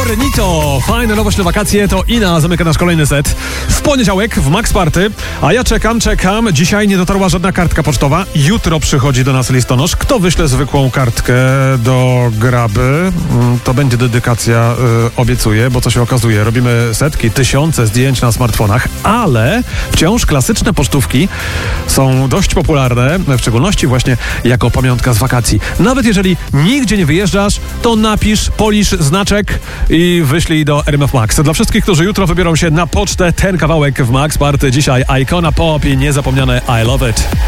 Morenito. Fajne nowość na wakacje, to Ina zamyka nasz kolejny set. W poniedziałek w Max Party, a ja czekam. Dzisiaj nie dotarła żadna kartka pocztowa. Jutro przychodzi do nas listonosz. Kto wyśle zwykłą kartkę do graby? To będzie dedykacja, obiecuję, bo co się okazuje, robimy setki, tysiące zdjęć na smartfonach, ale wciąż klasyczne pocztówki są dość popularne, w szczególności właśnie jako pamiątka z wakacji. Nawet jeżeli nigdzie nie wyjeżdżasz, to napisz, polisz znaczek i wyślij do RMF Max. Dla wszystkich, którzy jutro wybiorą się na pocztę, ten kawałek w Max Party dzisiaj Icona Pop i niezapomniane I Love It.